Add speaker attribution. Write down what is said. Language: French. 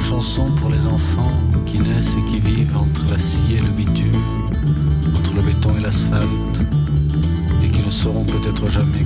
Speaker 1: chanson pour les enfants qui naissent et qui vivent entre la scie et le bitume, entre le béton et l'asphalte, et qui ne sauront peut-être jamais